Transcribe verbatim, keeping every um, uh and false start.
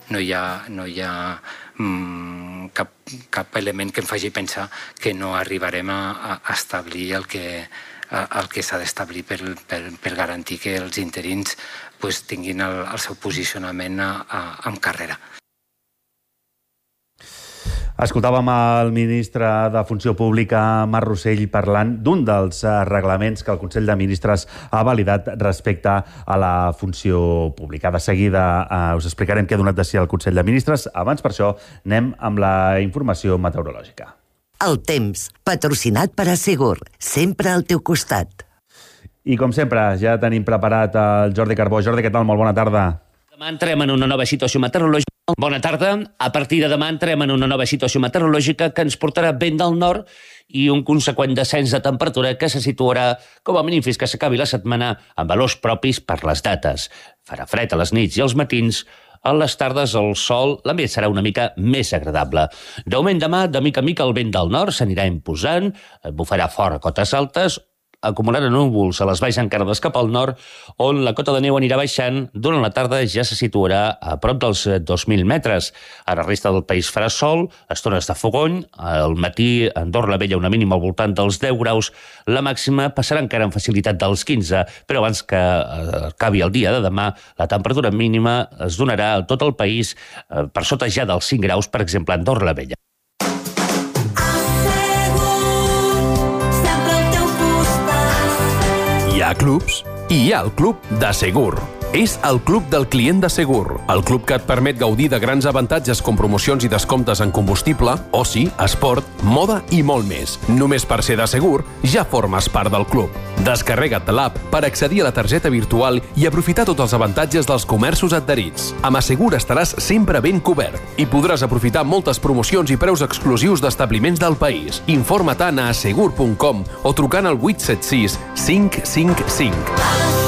no hi ha, no hi ha mm, cap, cap element que em faci pensar que no arribarem a, a establir el que, a, el que s'ha d'establir per, per, per garantir que els interins pues, tinguin el, el seu posicionament a, a, en carrera. Escoltàvem el ministre de Funció Pública, Marc Rossell, parlant d'un dels reglaments que el Consell de Ministres ha validat respecte a la funció pública. De seguida eh, us explicarem què ha donat de si el Consell de Ministres. Abans, per això, anem amb la informació meteorològica. El temps, patrocinat per Assegur, sempre al teu costat. I com sempre, ja tenim preparat el Jordi Carbó. Jordi, què tal? Molt bona tarda. Demà entrem en una nova situació meteorològica. Bona tarda. A partir de demà entrem en una nova situació meteorològica que ens portarà vent del nord i un conseqüent descens de temperatura que se situarà com a mínim fins que s'acabi la setmana amb valors propis per les dates. Farà fred a les nits i als matins. A les tardes el sol, l'ambient serà una mica més agradable. D'augment demà, de mica en mica el vent del nord s'anirà imposant, bufarà fort a cotes altes, acumulant núvols a les valls encarades cap al nord, on la cota de neu anirà baixant. Durant la tarda ja se situarà a prop dels dos mil metres. A la resta del país farà sol, estones de fogony. Al matí, a Andorra la Vella, una mínima al voltant dels deu graus. La màxima passarà encara amb facilitat dels quinze, però abans que acabi el dia de demà, la temperatura mínima es donarà a tot el país per sota ja dels cinc graus, per exemple, a Andorra la Vella. Hi ha clubs i hi ha el Club de Segur. És el Club del Client de Segur, el club que et permet gaudir de grans avantatges com promocions i descomptes en combustible, oci, esport, moda i molt més. Només per ser de Segur ja formes part del club. Descarrega't l'app per accedir a la targeta virtual i aprofitar tots els avantatges dels comerços adherits. Amb Assegur estaràs sempre ben cobert i podràs aprofitar moltes promocions i preus exclusius d'establiments del país. Informa-te'n a assegur punt com o trucant al vuit set sis cinc cinc cinc.